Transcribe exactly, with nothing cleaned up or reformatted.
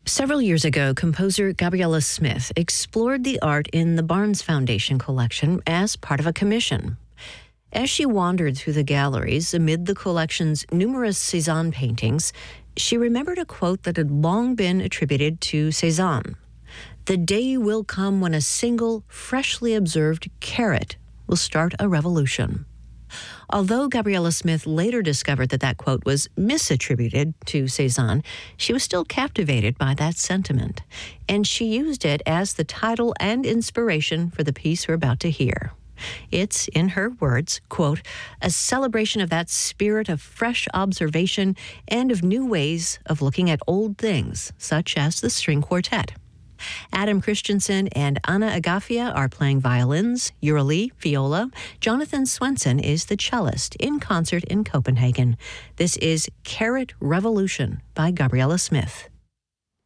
Several years ago, composer Gabriela Smith explored the art in the Barnes Foundation collection as part of a commission. As she wandered through the galleries amid the collection's numerous Cézanne paintings, she remembered a quote that had long been attributed to Cézanne. "The day will come when a single, freshly observed carat will start a revolution." Although Gabriela Smith later discovered that that quote was misattributed to Cézanne, she was still captivated by that sentiment, and she used it as the title and inspiration for the piece we're about to hear. It's, in her words, quote, "a celebration of that spirit of fresh observation and of new ways of looking at old things, such as the string quartet." Adam Christensen and Anna Agafia are playing violins, Uralie, viola. Jonathan Swenson is the cellist in concert in Copenhagen. This is Carat Revolution by Gabriela Smith.